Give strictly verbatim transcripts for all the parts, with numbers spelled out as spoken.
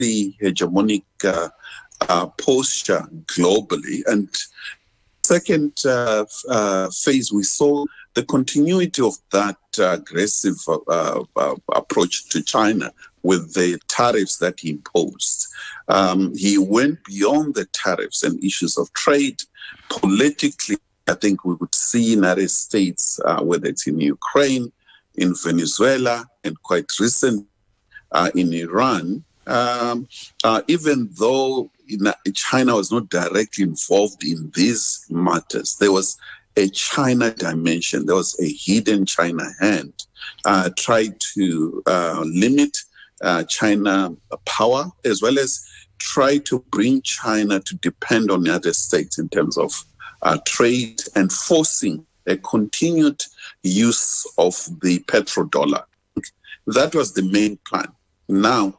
the hegemonic uh, uh, posture globally. And second uh, uh, phase, we saw the continuity of that uh, aggressive uh, uh, approach to China with the tariffs that he imposed. Um, he went beyond the tariffs and issues of trade. Politically, I think we would see United States, uh, whether it's in Ukraine, in Venezuela, and quite recent uh, in Iran, um, uh, even though China was not directly involved in these matters, there was a China dimension, there was a hidden China hand, uh, tried to uh, limit uh, China power, as well as try to bring China to depend on the United States in terms of uh, trade and forcing a continued use of the petrodollar. That was the main plan. Now,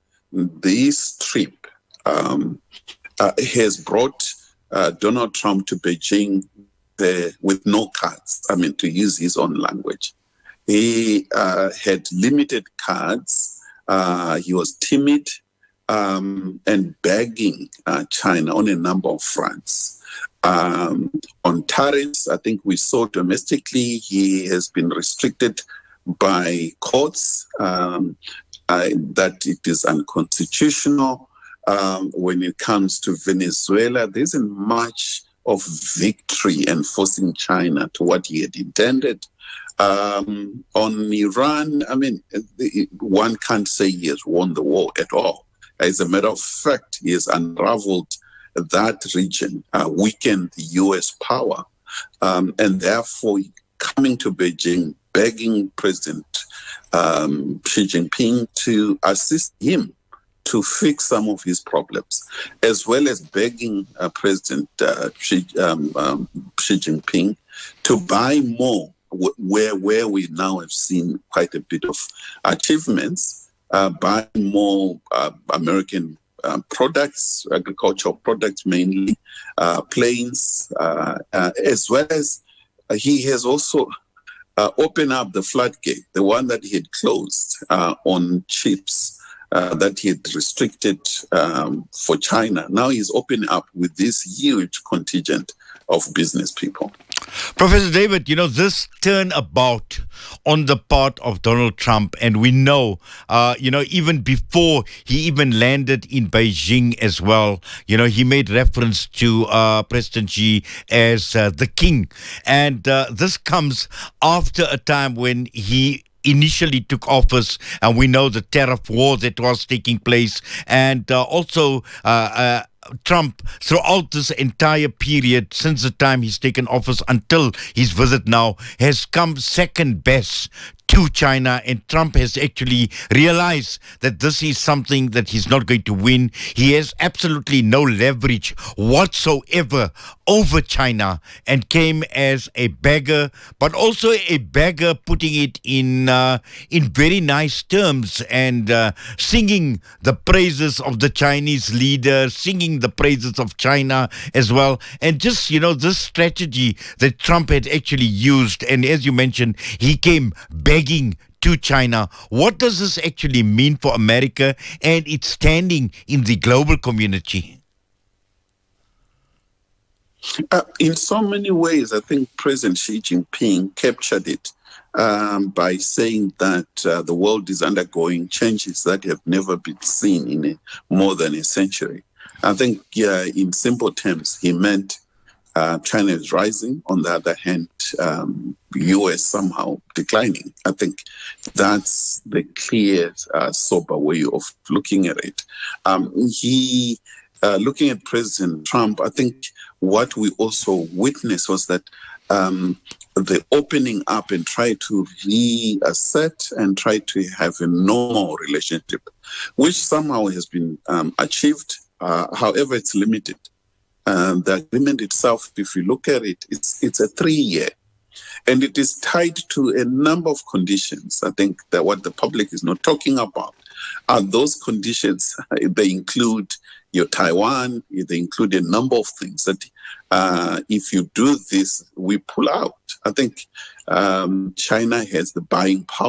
this trip um, uh, has brought uh, Donald Trump to Beijing the, with no cards, I mean, to use his own language. He uh, had limited cards. Uh, he was timid um, and begging uh, China on a number of fronts. Um, on tariffs, I think we saw domestically he has been restricted by courts um, uh, that it is unconstitutional. Um, when it comes to Venezuela, there isn't much of victory enforcing China to what he had intended. Um, on Iran, I mean, one can't say he has won the war at all. As a matter of fact, he has unraveled that region, uh, weakened the U S power, um, and therefore coming to Beijing, begging President um, Xi Jinping to assist him to fix some of his problems, as well as begging uh, President uh, Xi, um, um, Xi Jinping to buy more, where, where we now have seen quite a bit of achievements, uh, buy more uh, American uh, products, agricultural products mainly, uh, planes, uh, uh, as well as uh, he has also uh, opened up the floodgate, the one that he had closed uh, on chips. Uh, that he had restricted um, for China. Now he's opening up with this huge contingent of business people. Professor David, you know, this turnabout on the part of Donald Trump, and we know, uh, you know, even before he even landed in Beijing as well, you know, he made reference to uh, President Xi as uh, the king. And uh, this comes after a time when he initially took office, and we know the tariff war that was taking place, and uh, also uh, uh, Trump, throughout this entire period, since the time he's taken office until his visit now, has come second best to China, and Trump has actually realized that this is something that he's not going to win. He has absolutely no leverage whatsoever over China, and came as a beggar, but also a beggar putting it in uh, in very nice terms, and uh, singing the praises of the Chinese leader, singing the praises of China as well. And just, you know, this strategy that Trump had actually used, and as you mentioned, he came begging to China. What does this actually mean for America and its standing in the global community? Uh, in so many ways, I think President Xi Jinping captured it um, by saying that uh, the world is undergoing changes that have never been seen in a, more than a century. I think, uh, in simple terms, he meant uh, China is rising. On the other hand, um, U S somehow declining. I think that's the clear, uh, sober way of looking at it. Um, he, uh, looking at President Trump, I think what we also witnessed was that um, the opening up and try to reassert and try to have a normal relationship, which somehow has been um, achieved. Uh, however, it's limited. Um, the agreement itself, if you look at it, it's it's a three-year, and it is tied to a number of conditions. I think that what the public is not talking about are those conditions. They include your Taiwan. They include a number of things that uh, if you do this, we pull out. I think um, China has the buying power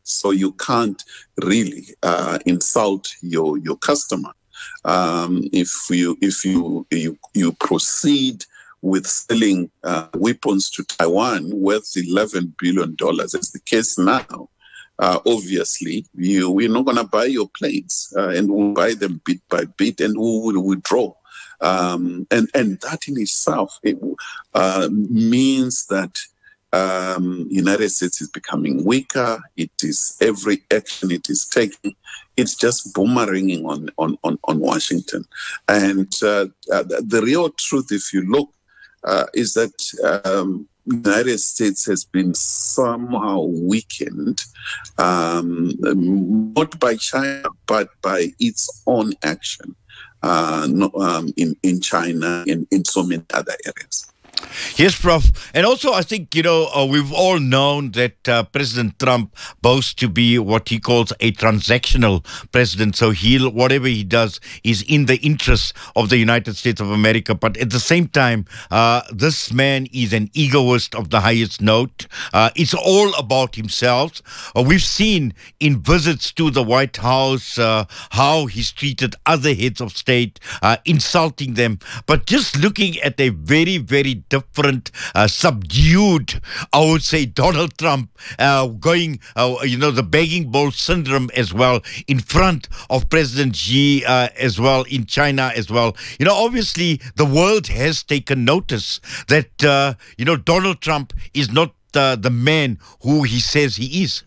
So you can't really uh, insult your your customer. Um, if you if you you you proceed with selling uh, weapons to Taiwan worth eleven billion dollars, as the case now, uh, obviously you we're not going to buy your planes, uh, and we'll buy them bit by bit, and we will withdraw. Um, and and that in itself it, uh, means that. Um, United States is becoming weaker. It is every action it is taking, it's just boomeranging on on on, on Washington. And uh, uh, the real truth, if you look, uh, is that um, United States has been somehow weakened, um, not by China but by its own action uh, no, um, in in China and in so many other areas. Yes, Professor And also, I think, you know, uh, we've all known that uh, President Trump boasts to be what he calls a transactional president. So he'll, whatever he does is in the interest of the United States of America. But at the same time, uh, this man is an egoist of the highest note. Uh, it's all about himself. Uh, we've seen in visits to the White House uh, how he's treated other heads of state, uh, insulting them. But just looking at a very, very different, uh, subdued, I would say, Donald Trump uh, going, uh, you know, the begging bowl syndrome as well in front of President Xi uh, as well in China as well. You know, obviously the world has taken notice that, uh, you know, Donald Trump is not uh, the man who he says he is.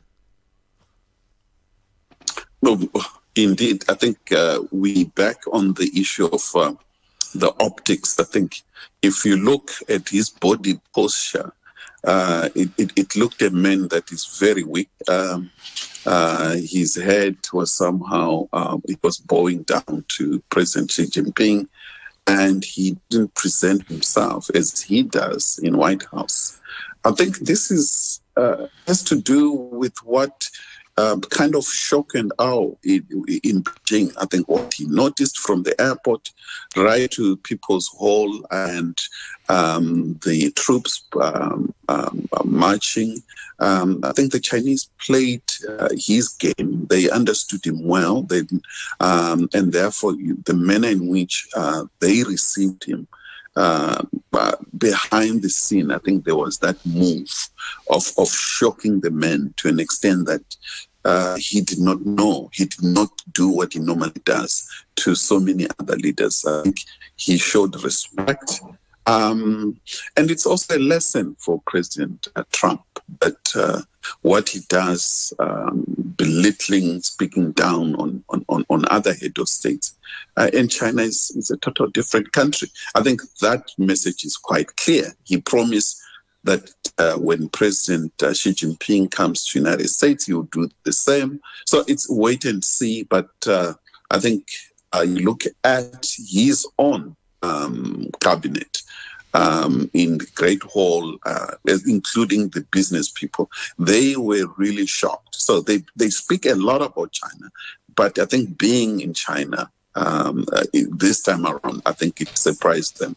No, indeed. I think uh, we back on the issue of uh, the optics. I think if you look at his body posture, uh, it, it, it looked a man that is very weak. Um, uh, his head was somehow, um, it was bowing down to President Xi Jinping, and he didn't present himself as he does in White House. I think this is uh, has to do with what Um, kind of shock and awe in, in Beijing. I think what he noticed from the airport right to People's Hall and um, the troops um, um, marching. Um, I think the Chinese played uh, his game. They understood him well, they, um, and therefore the manner in which uh, they received him Uh, behind the scene, I think there was that move of, of shocking the man to an extent that uh, he did not know. He did not do what he normally does to so many other leaders. I think he showed respect. Um, and it's also a lesson for President uh, Trump that uh, what he does, um, belittling, speaking down on, on, on other head of states. Uh, and China is, is a total different country. I think that message is quite clear. He promised that uh, when President uh, Xi Jinping comes to the United States, he will do the same. So it's wait and see. But uh, I think uh, you look at his own um, cabinet, Um, in the Great Hall, uh, including the business people, they were really shocked. So they, they speak a lot about China, but I think being in China um, uh, this time around, I think it surprised them.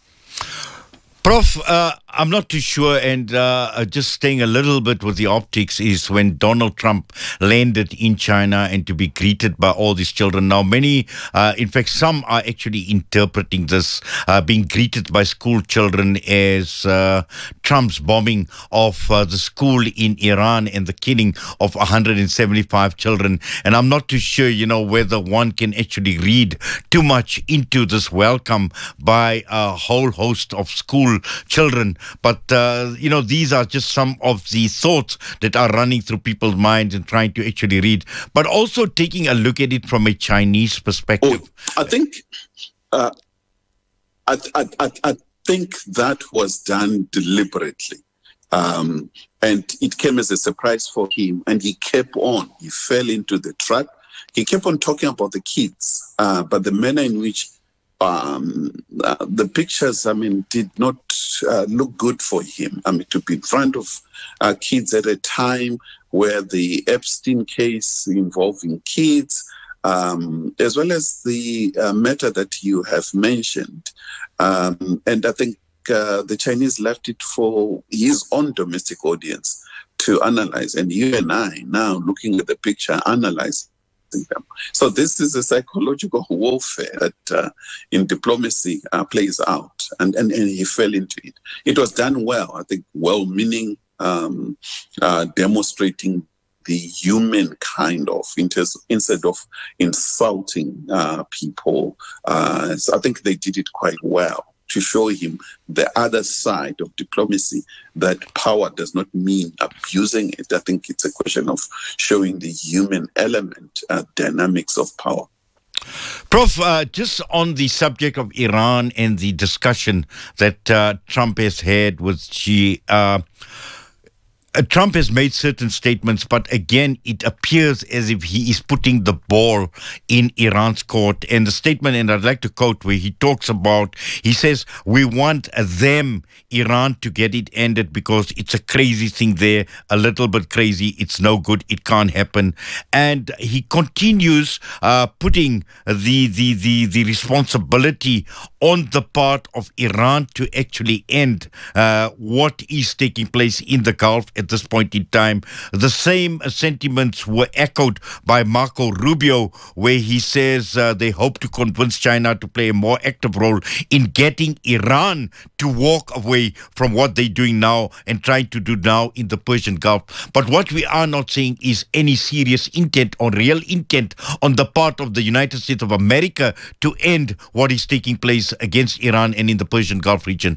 Prof, uh, I'm not too sure, and uh, just staying a little bit with the optics is when Donald Trump landed in China and to be greeted by all these children. Now, many, uh, in fact, some are actually interpreting this, uh, being greeted by school children as uh, Trump's bombing of uh, the school in Iran and the killing of one hundred seventy-five children. And I'm not too sure, you know, whether one can actually read too much into this welcome by a whole host of school children. But, uh, you know, these are just some of the thoughts that are running through people's minds and trying to actually read, but also taking a look at it from a Chinese perspective. Oh, I think, uh, I, I, I, I think that was done deliberately. Um, and it came as a surprise for him, and he kept on. He fell into the trap. He kept on talking about the kids, uh, but the manner in which Um, uh, the pictures, I mean, did not uh, look good for him. I mean, to be in front of uh, kids at a time where the Epstein case involving kids, um, as well as the uh, matter that you have mentioned. Um, and I think uh, the Chinese left it for his own domestic audience to analyze. And you and I now looking at the picture, analyzing them. So this is a psychological warfare that uh, in diplomacy uh, plays out. And, and, and he fell into it. It was done well, I think, well-meaning, um, uh, demonstrating the human kind of, instead of insulting uh, people. Uh, so I think they did it quite well to show him the other side of diplomacy, that power does not mean abusing it. I think it's a question of showing the human element, uh, dynamics of power. Prof, uh, just on the subject of Iran and the discussion that uh, Trump has had with Xi, uh, Uh, Trump has made certain statements, but again, it appears as if he is putting the ball in Iran's court. And the statement, and I'd like to quote where he talks about, he says, we want them, Iran, to get it ended because it's a crazy thing there, a little bit crazy. It's no good. It can't happen. And he continues uh, putting the, the, the, the responsibility on the part of Iran to actually end uh, what is taking place in the Gulf at this point in time. The same sentiments were echoed by Marco Rubio, where he says uh, they hope to convince China to play a more active role in getting Iran to walk away from what they're doing now and trying to do now in the Persian Gulf. But what we are not seeing is any serious intent or real intent on the part of the United States of America to end what is taking place against Iran and in the Persian Gulf region.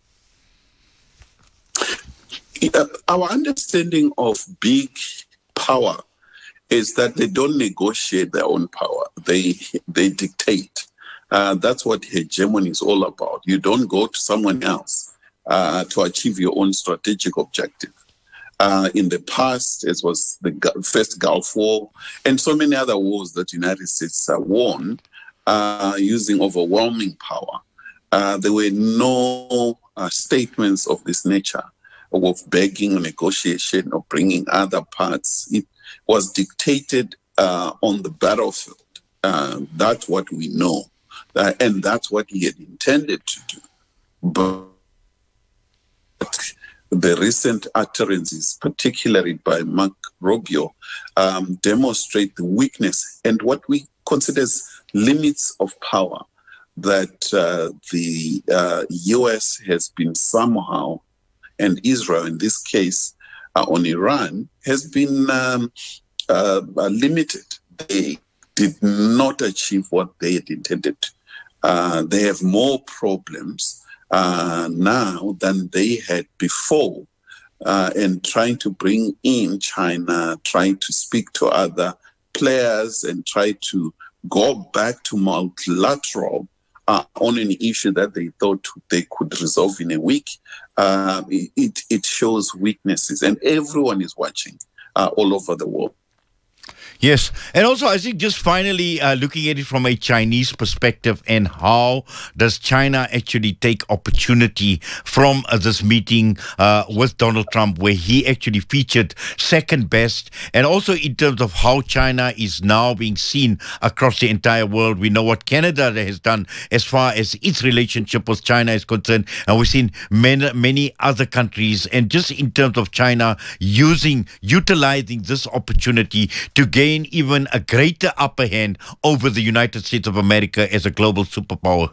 Uh, our understanding of big power is that they don't negotiate their own power. They they dictate. Uh, that's what hegemony is all about. You don't go to someone else uh, to achieve your own strategic objective. Uh, in the past, it was the first Gulf War and so many other wars that the United States uh, won uh, using overwhelming power. Uh, there were no uh, statements of this nature, of begging or negotiation or bringing other parts. It was dictated uh, on the battlefield. Uh, that's what we know. Uh, and that's what he had intended to do. But the recent utterances, particularly by Mark Rubio, um, demonstrate the weakness and what we consider as limits of power that uh, the uh, U S has been somehow, and Israel in this case, uh, on Iran, has been um, uh, limited. They did not achieve what they had intended. Uh, they have more problems uh, now than they had before. Uh, and trying to bring in China, trying to speak to other players and try to go back to multilateral Uh, on an issue that they thought they could resolve in a week, uh, it, it shows weaknesses. And everyone is watching uh, all over the world. Yes. And also, I think just finally uh, looking at it from a Chinese perspective, and how does China actually take opportunity from uh, this meeting uh, with Donald Trump, where he actually featured second best, and also in terms of how China is now being seen across the entire world. We know what Canada has done as far as its relationship with China is concerned, and we've seen many, many other countries, and just in terms of China using, utilizing this opportunity to gain even a greater upper hand over the United States of America as a global superpower?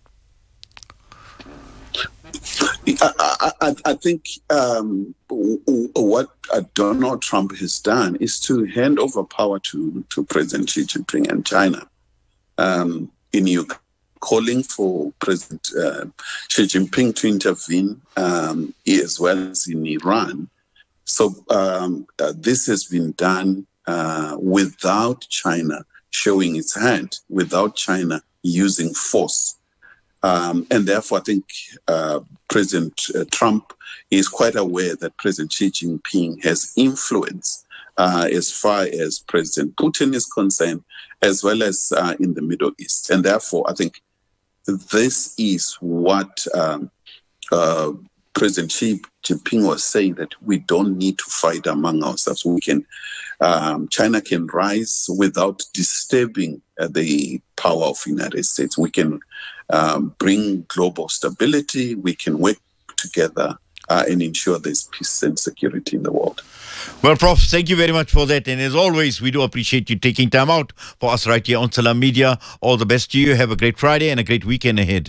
I, I, I think um, what Donald Trump has done is to hand over power to, to President Xi Jinping and China. Um, in Ukraine, calling for President uh, Xi Jinping to intervene, um, as well as in Iran. So um, uh, this has been done Uh, without China showing its hand, without China using force. Um, and therefore, I think uh, President uh, Trump is quite aware that President Xi Jinping has influence uh, as far as President Putin is concerned, as well as uh, in the Middle East. And therefore, I think this is what um, uh, President Xi Jinping was saying, that we don't need to fight among ourselves. We can Um, China can rise without disturbing uh, the power of the United States. We can um, bring global stability. We can work together uh, and ensure there's peace and security in the world. Well, Prof, thank you very much for that. And as always, we do appreciate you taking time out for us right here on Salam Media. All the best to you. Have a great Friday and a great weekend ahead.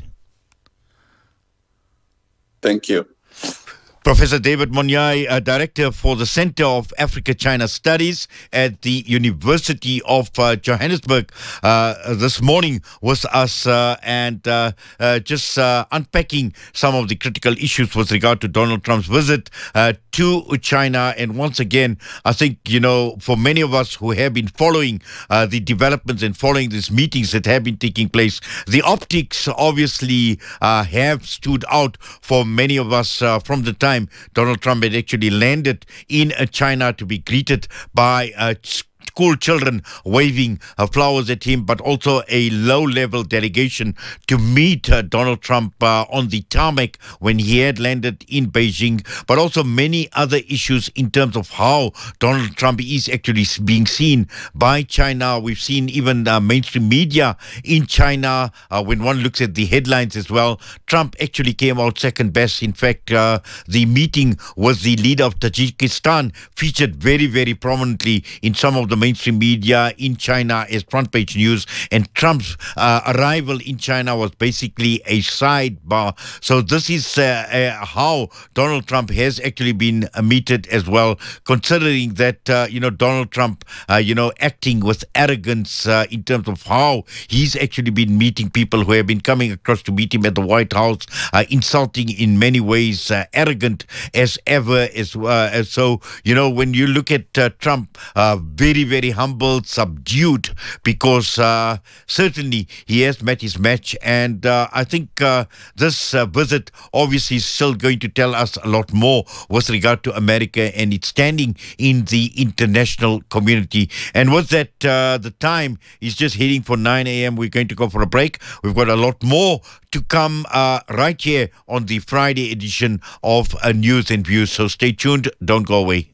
Thank you. Professor David Monyai, uh, Director for the Center of Africa-China Studies at the University of uh, Johannesburg, uh, this morning with us uh, and uh, uh, just uh, unpacking some of the critical issues with regard to Donald Trump's visit uh, to China. And once again, I think, you know, for many of us who have been following uh, the developments and following these meetings that have been taking place, the optics obviously uh, have stood out for many of us uh, from the time Donald Trump had actually landed in uh, China to be greeted by uh, school children waving uh, flowers at him, but also a low-level delegation to meet uh, Donald Trump uh, on the tarmac when he had landed in Beijing, but also many other issues in terms of how Donald Trump is actually being seen by China. We've seen even uh, mainstream media in China, uh, when one looks at the headlines as well, Trump actually came out second best. In fact, uh, the meeting with the leader of Tajikistan featured very, very prominently in some of the mainstream media in China as front page news, and Trump's uh, arrival in China was basically a sidebar. So this is uh, uh, how Donald Trump has actually been uh, meted as well, considering that, uh, you know, Donald Trump, uh, you know, acting with arrogance uh, in terms of how he's actually been meeting people who have been coming across to meet him at the White House, uh, insulting in many ways, uh, arrogant as ever. As, uh, as so, you know, when you look at uh, Trump, uh, very, very very humble, subdued, because uh, certainly he has met his match. And uh, I think uh, this uh, visit obviously is still going to tell us a lot more with regard to America and its standing in the international community. And with that, uh, the time is just heading for nine a.m. We're going to go for a break. We've got a lot more to come uh, right here on the Friday edition of uh, News and Views. So stay tuned. Don't go away.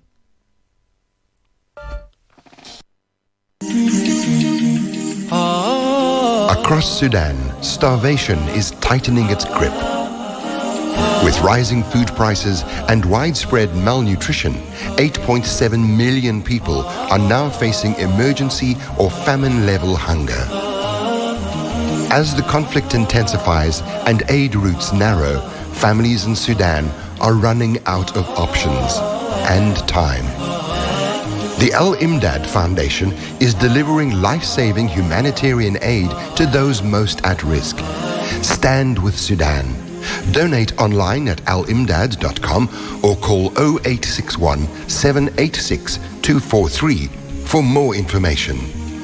Across Sudan, starvation is tightening its grip. With rising food prices and widespread malnutrition, eight point seven million people are now facing emergency or famine-level hunger. As the conflict intensifies and aid routes narrow, families in Sudan are running out of options and time. The Al-Imdad Foundation is delivering life-saving humanitarian aid to those most at risk. Stand with Sudan. Donate online at al imdad dot com or call zero eight six one, seven eight six, two four three for more information.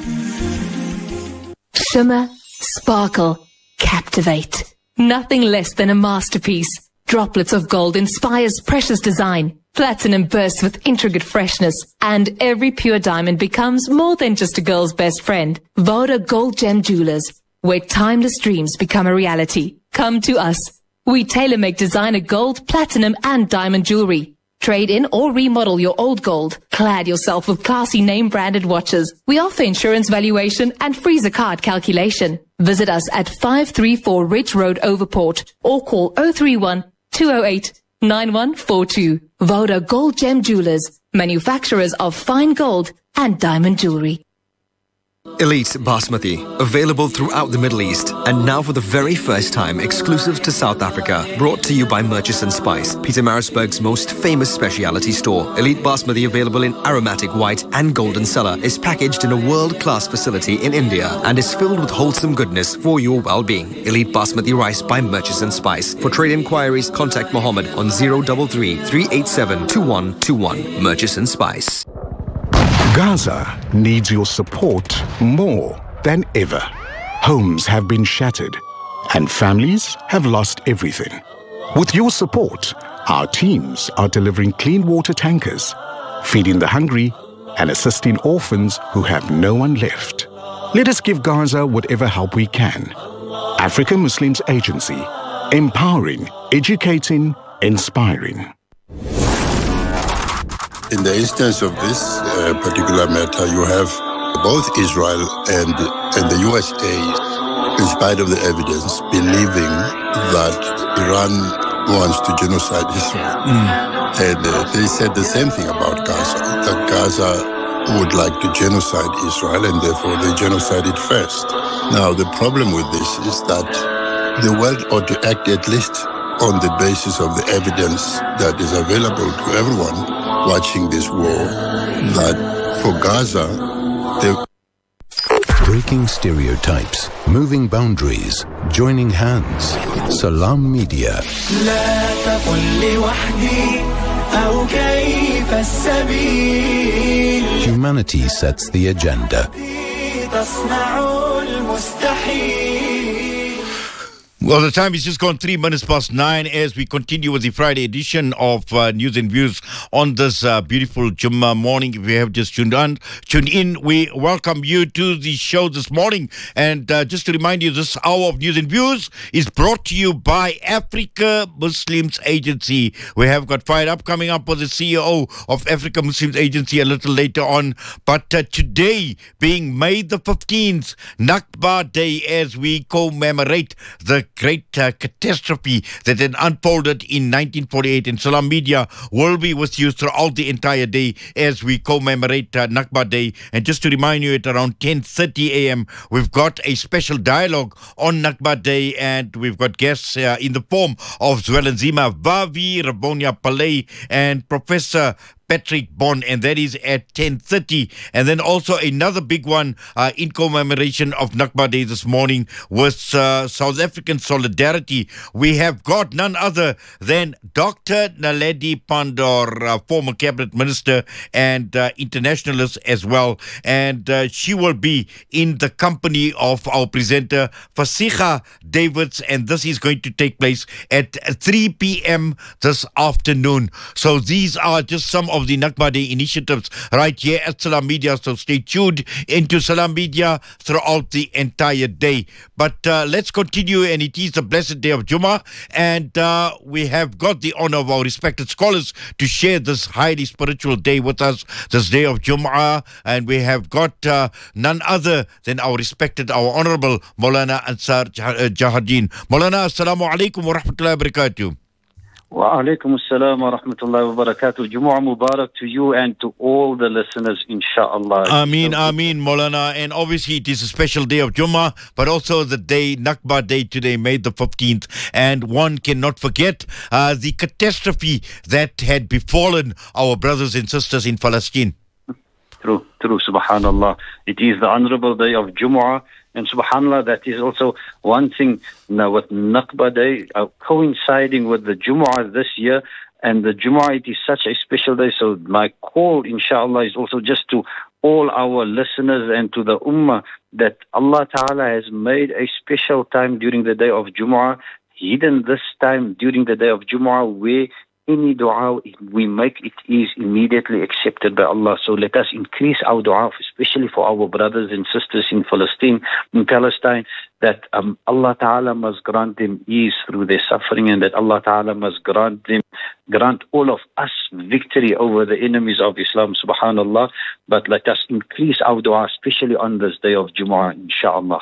Shimmer, sparkle, captivate. Nothing less than a masterpiece. Droplets of gold inspires precious design. Platinum bursts with intricate freshness, and every pure diamond becomes more than just a girl's best friend. Voda Gold Gem Jewelers, where timeless dreams become a reality. Come to us. We tailor-make designer gold, platinum, and diamond jewelry. Trade in or remodel your old gold. Clad yourself with classy name-branded watches. We offer insurance valuation and freezer card calculation. Visit us at five three four Ridge Road, Overport, or call zero three one, two zero eight, nine one four two. Voda Gold Gem Jewelers, manufacturers of fine gold and diamond jewelry. Elite Basmati, available throughout the Middle East, and now for the very first time exclusive to South Africa. Brought to you by Murchison Spice, Pietermaritzburg's most famous specialty store. Elite Basmati, available in aromatic white and golden cellar, is packaged in a world-class facility in India and is filled with wholesome goodness for your well-being. Elite Basmati rice by Murchison Spice. For trade inquiries, contact Mohammed on zero three three, three eight seven, two one two one. Murchison Spice. Gaza needs your support more than ever. Homes have been shattered and families have lost everything. With your support, our teams are delivering clean water tankers, feeding the hungry and assisting orphans who have no one left. Let us give Gaza whatever help we can. African Muslims Agency, empowering, educating, inspiring. In the instance of this uh, particular matter, you have both Israel and, and the U S A, in spite of the evidence, believing that Iran wants to genocide Israel. Mm. And uh, they said the same thing about Gaza, that Gaza would like to genocide Israel, and therefore they genocided first. Now, the problem with this is that the world ought to act at least on the basis of the evidence that is available to everyone watching this war, that for Gaza, the breaking stereotypes, moving boundaries, joining hands. Salam Media. Humanity sets the agenda. Well, the time is just gone three minutes past nine as we continue with the Friday edition of uh, News and Views on this uh, beautiful Jummah morning. If you have just tuned on, tuned in, we welcome you to the show this morning. And uh, just to remind you, this hour of News and Views is brought to you by Africa Muslims Agency. We have got Fired Up coming up with the C E O of Africa Muslims Agency a little later on. But uh, today, being May the fifteenth, Nakba Day, as we commemorate the great uh, catastrophe that had unfolded in nineteen forty-eight. And Salam Media will be with you throughout the entire day as we commemorate uh, Nakba Day. And just to remind you, at around ten thirty a.m., we've got a special dialogue on Nakba Day, and we've got guests uh, in the form of Zwelinzima Vavi, Rabonia Palay, and Professor Patrick Bond, and that is at ten thirty. And then also another big one uh, in commemoration of Nakba Day this morning was uh, South African Solidarity. We have got none other than Doctor Naledi Pandor, uh, former cabinet minister and uh, internationalist as well. And uh, she will be in the company of our presenter, Fasiha Davids, and this is going to take place at three p.m. this afternoon. So these are just some of the Nakba Day initiatives right here at Salam Media. So stay tuned into Salam Media throughout the entire day. But uh, let's continue, and it is the blessed day of Jummah, and uh, we have got the honor of our respected scholars to share this highly spiritual day with us, this day of Jummah, and we have got uh, none other than our respected, our honorable Maulana Ansar Jahardeen. Maulana, assalamu alaikum wa rahmatullahi wa barakatuh. Wa alaikum assalam wa rahmatullahi wa barakatuh. Jumu'ah Mubarak to you and to all the listeners, inshallah. Ameen, Ameen, Maulana. And obviously it is a special day of Jummah, but also the day, Nakba Day today, May the fifteenth. And one cannot forget uh, the catastrophe that had befallen our brothers and sisters in Palestine. True, true, subhanallah. It is the honorable day of Jumu'ah. And subhanAllah, that is also one thing now with Nakba Day uh, coinciding with the Jumu'ah this year. And the Jumu'ah, it is such a special day. So my call, inshallah, is also just to all our listeners and to the Ummah that Allah Ta'ala has made a special time during the day of Jumu'ah, hidden this time during the day of Jumu'ah, where any dua we make, it is immediately accepted by Allah. So let us increase our dua, especially for our brothers and sisters in Palestine, in Palestine, that um, Allah Ta'ala must grant them ease through their suffering, and that Allah Ta'ala must grant them, grant all of us victory over the enemies of Islam, subhanallah. But let us increase our dua, especially on this day of Jumu'ah, inshallah.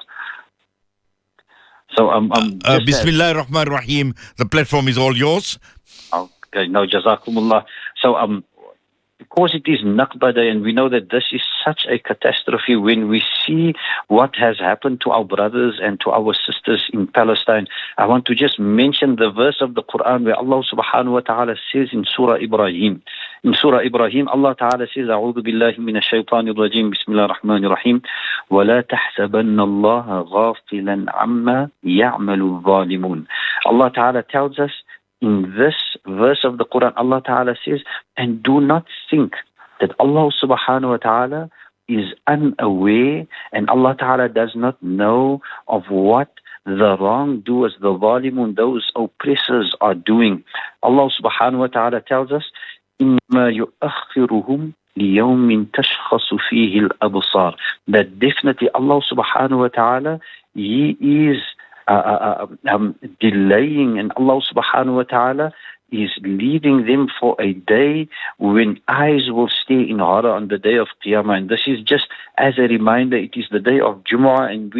So um, um, uh, Bismillah ar-Rahman ar-Rahim. The platform is all yours. Okay, no, jazakumullah. So, um, because it is Nakba Day, and we know that this is such a catastrophe, when we see what has happened to our brothers and to our sisters in Palestine, I want to just mention the verse of the Quran where Allah subhanahu wa ta'ala says in Surah Ibrahim. In Surah Ibrahim, Allah Ta'ala says, A'udhu billahi min ash-shaytanir rajim, Bismillah ar-Rahman ar-Rahim, wa la tahsabanna Allah ghafilan amma ya'malu dhalimun. Allah Ta'ala tells us, in this verse of the Quran, Allah Ta'ala says, and do not think that Allah subhanahu wa ta'ala is unaware, and Allah Ta'ala does not know of what the wrongdoers, the zalimun, those oppressors are doing. Allah subhanahu wa ta'ala tells us, إِنَّمَا يُؤَخِّرُهُمْ لِيَوْمٍ تَشْخَصُ فِيهِ الْأَبْصَارِ, that definitely Allah subhanahu wa ta'ala, He is Uh, uh, um, delaying, and Allah subhanahu wa ta'ala is leaving them for a day when eyes will stay in horror on the day of Qiyamah. And this is just as a reminder, it is the day of Jumu'ah, and we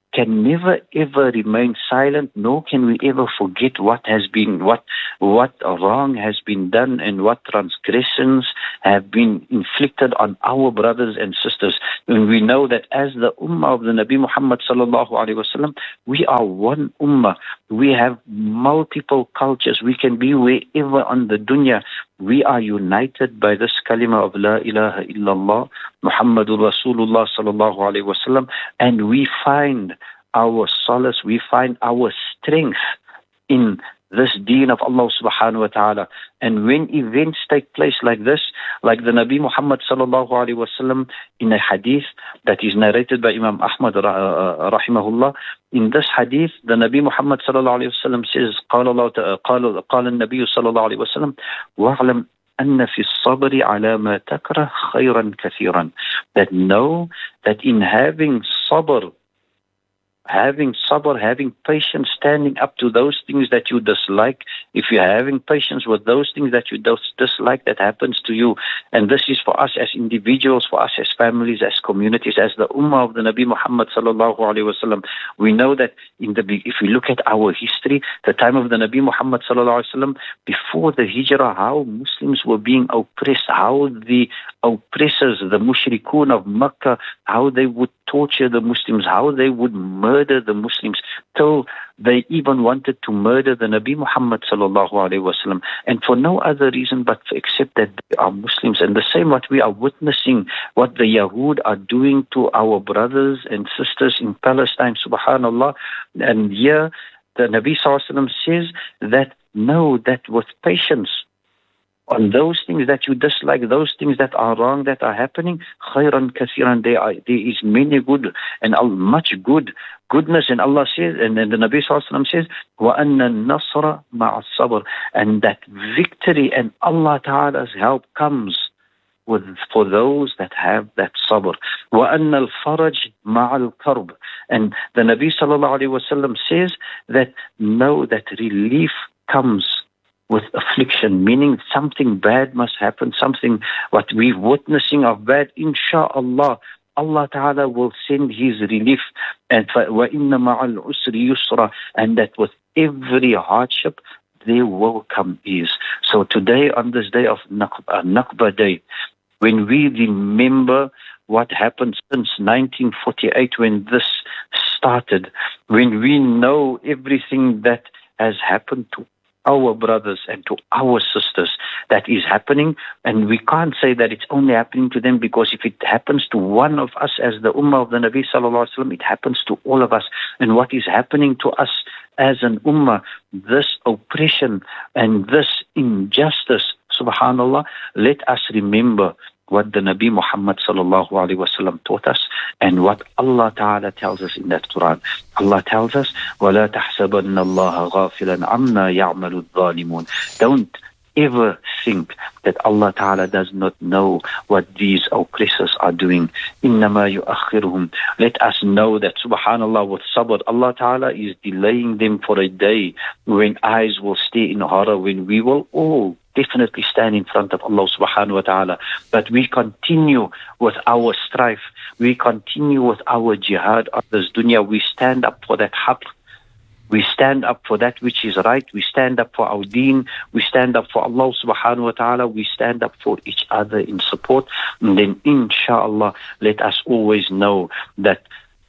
can never ever remain silent, nor can we ever forget what has been, what what wrong has been done and what transgressions have been inflicted on our brothers and sisters. And we know that as the ummah of the Nabi Muhammad sallallahu alaihi wasallam, we are one ummah. We have multiple cultures. We can be wherever on the dunya. We are united by this kalima of La ilaha illallah Muhammadur Rasulullah sallallahu alaihi wasallam, and we find our solace, we find our strength in this deen of Allah subhanahu wa ta'ala. And when events take place like this, like the Nabi Muhammad sallallahu alaihi wasallam in a hadith that is narrated by Imam Ahmad uh, rahimahullah, in this hadith the Nabi Muhammad sallallahu alaihi wasallam says, قال الله قال قال النبي صلى الله عليه وسلم وَاعْلَمْ أن في الصبر على ما تكره خيرا كثيرا, that know that in having sabr, having sabr, having patience, standing up to those things that you dislike, if you're having patience with those things that you dislike that happens to you, and this is for us as individuals, for us as families, as communities, as the ummah of the Nabi Muhammad sallallahu alaihi wasallam, we know that in the if we look at our history, the time of the Nabi Muhammad sallallahu alaihi wasallam, before the hijrah, how Muslims were being oppressed, how the oppressors, the mushrikun of Makkah, how they would torture the Muslims, how they would murder the Muslims, till they even wanted to murder the Nabi Muhammad sallallahu alaihi wasallam, and for no other reason but except that they are Muslims. And the same what we are witnessing, what the Yahud are doing to our brothers and sisters in Palestine, subhanallah. And here the Nabi sallallahu alaihi wasallam says that know that with patience on those things that you dislike, those things that are wrong, that are happening, khayran kathiran, there, are, there is many good and much good, goodness. And Allah says, and then the Nabi sallallahu alaihi wasallam says, وَأَنَّ النَّصْرَ مَعَ الصَّبْرِ, and that victory and Allah Ta'ala's help comes with for those that have that sabr. وَأَنَّ الْفَرَجْ مَعَ الْكَرْبِ, and the Nabi sallallahu alaihi wasallam says that know that relief comes with affliction, meaning something bad must happen, something what we're witnessing of bad, insha'Allah, Allah Ta'ala will send His relief. And وَإِنَّ مَعَ الْعُسْرِ يُسْرًا, and that with every hardship there will come ease. So today, on this day of Naqba, Naqba Day, when we remember what happened since nineteen forty-eight, when this started, when we know everything that has happened to our brothers and to our sisters that is happening, and we can't say that it's only happening to them, because if it happens to one of us as the ummah of the Nabi sallallahu alaihi wasallam, it happens to all of us. And what is happening to us as an ummah, this oppression and this injustice, subhanallah, let us remember what the Nabi Muhammad sallallahu alaihi wasallam taught us and what Allah Ta'ala tells us in that Quran. Allah tells us, وَلَا تَحْسَبَنَّ اللَّهَ غَافِلًا عَمَّا يَعْمَلُ الظَّالِمُونَ. Don't ever think that Allah Ta'ala does not know what these oppressors are doing. إِنَّمَا يُؤَخِّرُهُمْ. Let us know that, subhanallah, with sabr, Allah Ta'ala is delaying them for a day when eyes will stay in horror, when we will all definitely stand in front of Allah subhanahu wa ta'ala. But we continue with our strife. We continue with our jihad of this dunya. We stand up for that haqq. We stand up for that which is right. We stand up for our deen. We stand up for Allah subhanahu wa ta'ala. We stand up for each other in support. And then inshallah, let us always know that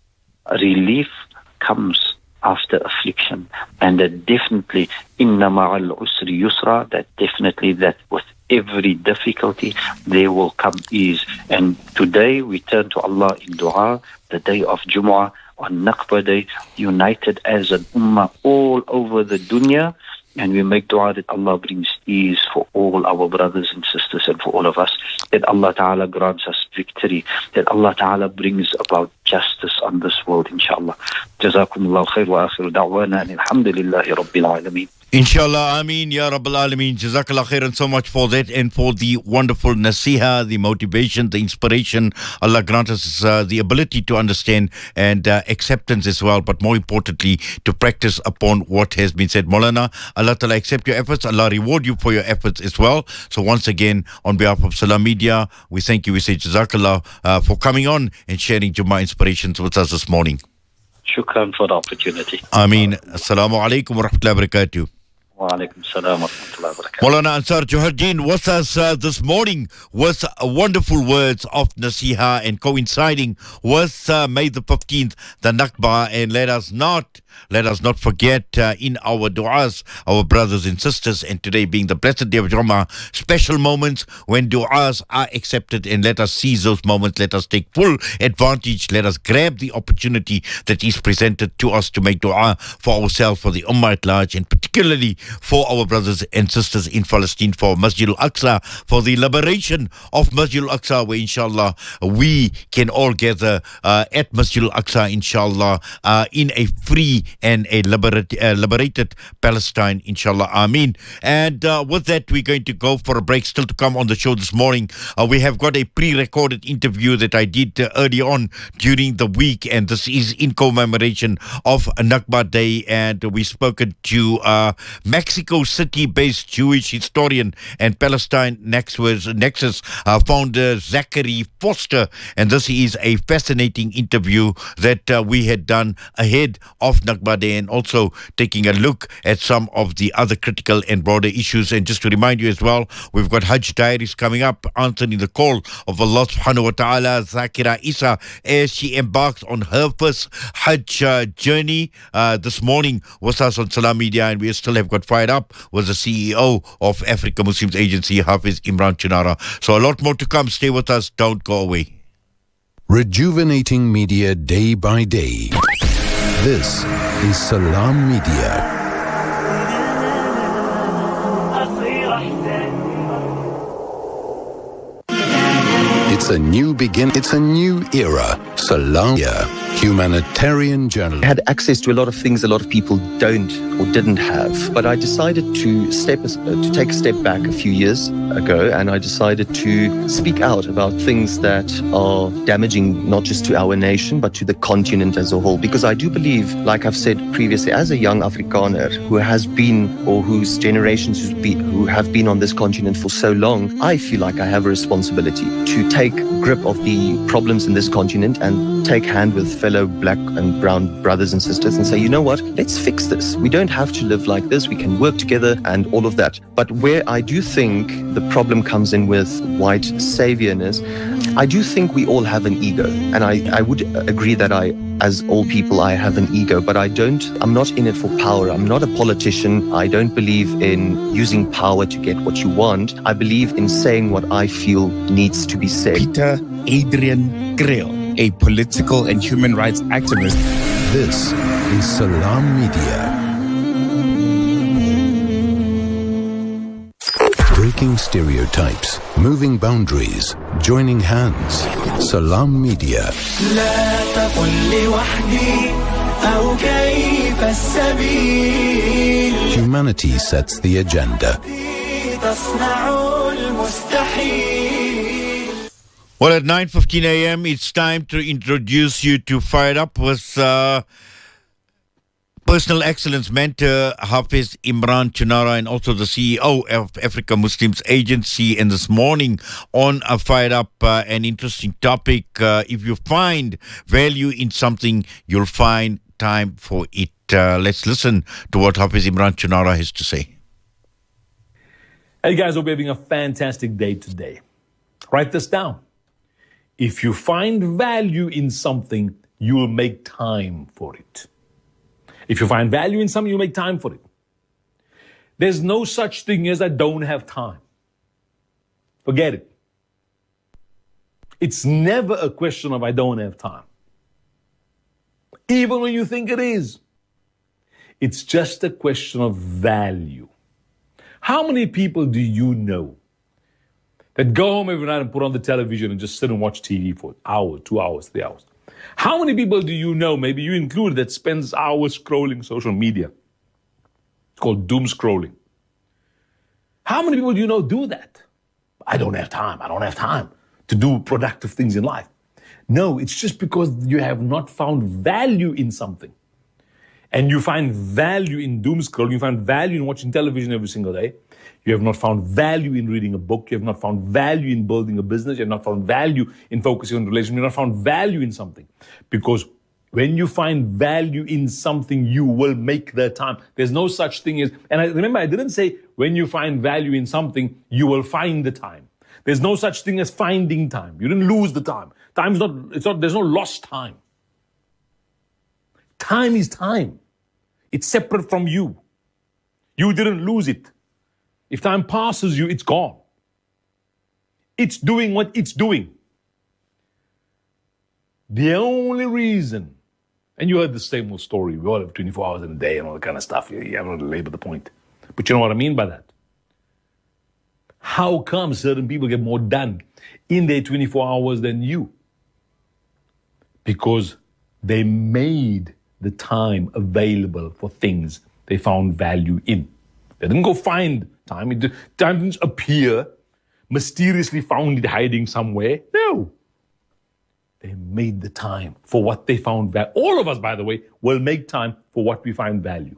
relief comes after affliction, and that definitely inna ma'al usri yusra, that definitely that with every difficulty there will come ease. And today we turn to Allah in dua, the day of Jumu'ah, on Naqba Day, united as an ummah all over the dunya, and we make dua that Allah brings ease for all our brothers and sisters and for all of us, that Allah Ta'ala grants us victory, that Allah Ta'ala brings about justice on this world, inshallah. Jazakumullahu khair wa akhiru da'wana and alhamdulillahi rabbil alameen. Inshallah, Ameen, Ya Rabbal Alameen. Jazakallah khairan so much for that and for the wonderful nasiha, the motivation, the inspiration. Allah grant us uh, the ability to understand and uh, acceptance as well, but more importantly, to practice upon what has been said. Maulana, Allah Ta'ala accept your efforts. Allah reward you for your efforts as well. So once again, on behalf of Salam Media, we thank you. We say Jazakallah uh, for coming on and sharing Jummah inspirations with us this morning. Shukran for the opportunity. Ameen. Assalamu alaikum wa rahmatullahi wa barakatuh. Wa alaikum salam wa rahmatullahi wa barakatuh. Maulana Ansar Johardin was us uh, this morning with uh, wonderful words of Nasiha, and coinciding with uh, May the fifteenth, the Nakba, and let us not Let us not forget uh, in our du'as, our brothers and sisters, and today being the blessed day of Jummah, special moments when du'as are accepted, and let us seize those moments. Let us take full advantage. Let us grab the opportunity that is presented to us to make du'a for ourselves, for the Ummah at large, and particularly for our brothers and sisters in Palestine, for Masjid al-Aqsa, for the liberation of Masjid al-Aqsa, where inshallah we can all gather uh, at Masjid al-Aqsa, inshallah, uh, in a free and a liberate, uh, liberated Palestine, inshallah, ameen. And uh, with that, we're going to go for a break. Still to come on the show this morning, uh, we have got a pre-recorded interview that I did uh, early on during the week, and this is in commemoration of Nakba Day, and we've spoken to uh, Mexico City-based Jewish historian and Palestine Nexus, Nexus uh, founder Zachary Foster, and this is a fascinating interview that uh, we had done ahead of Nakba Day, and also taking a look at some of the other critical and broader issues. And just to remind you as well, we've got Hajj Diaries coming up, answering the call of Allah subhanahu wa ta'ala. Zakira Isa, as she embarks on her first Hajj uh, journey uh, this morning, was us on Salam Media, and we still have got fired up was the C E O of Africa Muslims Agency, Hafiz Imran Chinara. So a lot more to come. Stay with us. Don't go away. Rejuvenating media day by day. This is Salam Media. It's a new begin. It's a new era. Salam Media. Humanitarian journalism. I had access to a lot of things a lot of people don't or didn't have. But I decided to step to take a step back a few years ago, and I decided to speak out about things that are damaging not just to our nation but to the continent as a whole. Because I do believe, like I've said previously, as a young Afrikaner who has been, or whose generations who's been, who have been on this continent for so long, I feel like I have a responsibility to take grip of the problems in this continent and take hand with fellow black and brown brothers and sisters and say, you know what, let's fix this. We don't have to live like this. We can work together and all of that. But where I do think the problem comes in with white saviorness, I do think we all have an ego. And I, I would agree that I, as all people, I have an ego, but I don't, I'm not in it for power. I'm not a politician. I don't believe in using power to get what you want. I believe in saying what I feel needs to be said. Peter Adrian Kriel, a political and human rights activist. This is Salam Media. Breaking stereotypes, moving boundaries, joining hands. Salam Media. Humanity sets the agenda. Well, at nine fifteen a m, it's time to introduce you to Fired Up with uh, Personal Excellence Mentor Hafiz Imran Chinara, and also the C E O of Africa Muslims Agency. And this morning on a Fired Up, uh, an interesting topic. Uh, if you find value in something, you'll find time for it. Uh, let's listen to what Hafiz Imran Chinara has to say. Hey guys, hope you're having a fantastic day today. Write this down. If you find value in something, you will make time for it. If you find value in something, you'll make time for it. There's no such thing as I don't have time. Forget it. It's never a question of I don't have time. Even when you think it is. It's just a question of value. How many people do you know that go home every night and put on the television and just sit and watch T V for an hour, two hours, three hours? How many people do you know, maybe you included, that spends hours scrolling social media? It's called doom scrolling. How many people do you know do that? I don't have time. I don't have time to do productive things in life. No, it's just because you have not found value in something. And you find value in doom scrolling, you find value in watching television every single day. You have not found value in reading a book. You have not found value in building a business. You have not found value in focusing on relationships. You have not found value in something because When you find value in something, you will make the time. There's no such thing as, and I remember I didn't say when you find value in something, you will find the time. There's no such thing as finding time. You didn't lose the time. Time's not, it's not, there's no lost time. Time is time. It's separate from you. You didn't lose it. If time passes you, it's gone. It's doing what it's doing. The only reason, and you heard the same old story, we all have twenty-four hours in a day and all that kind of stuff. You haven't labored the point. But you know what I mean by that? How come certain people get more done in their twenty-four hours than you? Because they made the time available for things they found value in. They didn't go find time. It, time didn't appear, mysteriously found it hiding somewhere. No. They made the time for what they found value. All of us, by the way, will make time for what we find value.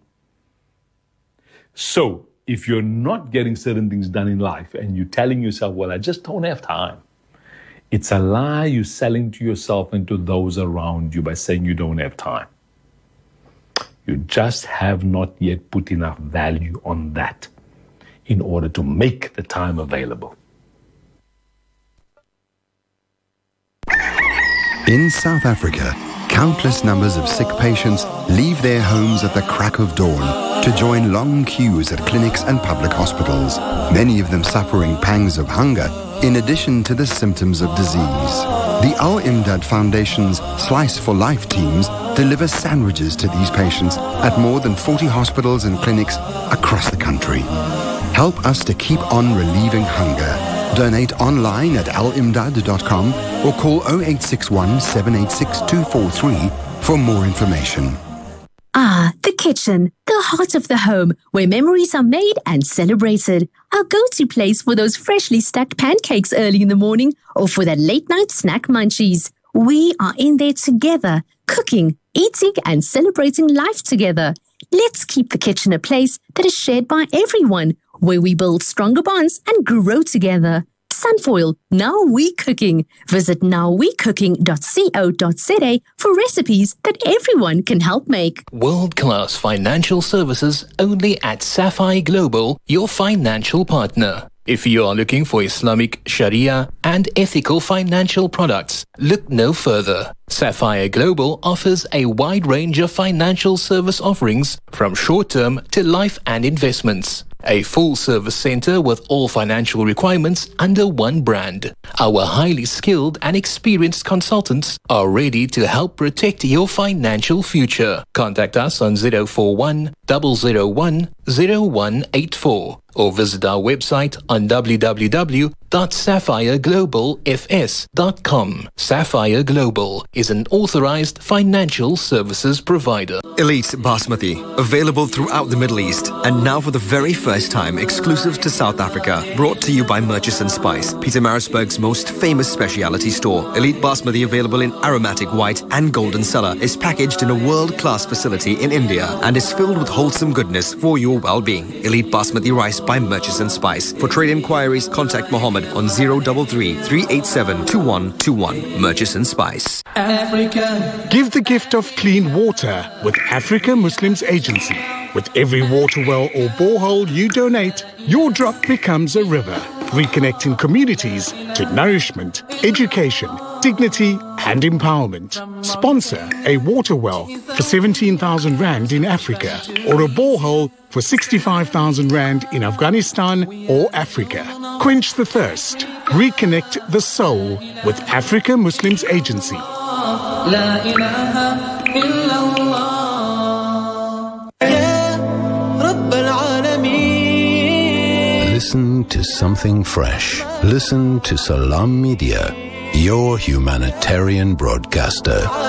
So, if you're not getting certain things done in life and you're telling yourself, well, I just don't have time, it's a lie you're selling to yourself and to those around you by saying you don't have time. You just have not yet put enough value on that in order to make the time available. In South Africa, countless numbers of sick patients leave their homes at the crack of dawn to join long queues at clinics and public hospitals, many of them suffering pangs of hunger in addition to the symptoms of disease. The Al-Imdad Foundation's Slice for Life teams deliver sandwiches to these patients at more than forty hospitals and clinics across the country. Help us to keep on relieving hunger. Donate online at al imdad dot com or call oh eight six one, seven eight six, two four three for more information. Ah, the kitchen, the heart of the home, where memories are made and celebrated. Our go-to place for those freshly stacked pancakes early in the morning or for that late-night snack munchies. We are in there together, cooking, eating and celebrating life together. Let's keep the kitchen a place that is shared by everyone, where we build stronger bonds and grow together. Sunfoil, Now We Cooking. Visit now we cooking dot co dot za for recipes that everyone can help make. World-class financial services only at Sapphire Global, your financial partner. If you are looking for Islamic, Sharia and ethical financial products, look no further. Sapphire Global offers a wide range of financial service offerings from short-term to life and investments. A full-service center with all financial requirements under one brand. Our highly skilled and experienced consultants are ready to help protect your financial future. Contact us on zero four one, zero zero one, zero one eight four or visit our website on w w w dot sapphire global f s dot com. Sapphire Global is an authorized financial services provider. Elite Basmati, available throughout the Middle East and now for the very first time exclusive to South Africa. Brought to you by Murchison Spice, Pietermaritzburg's most famous specialty store. Elite Basmati, available in aromatic white and golden cellar, is packaged in a world-class facility in India and is filled with wholesome goodness for your well-being. Elite Basmati rice by Murchison Spice. For trade inquiries, contact Mohammed on zero three three, three eight seven, two one two one. Murchison Spice. Africa. Give the gift of clean water with Africa Muslims Agency. With every water well or borehole you donate, your drop becomes a river, reconnecting communities to nourishment, education, dignity and empowerment. Sponsor a water well for seventeen thousand rand in Africa or a borehole for sixty-five thousand rand in Afghanistan or Africa. Quench the thirst. Reconnect the soul with Africa Muslims Agency. La ilaha illallah. Listen to something fresh. Listen to Salam Media, your humanitarian broadcaster.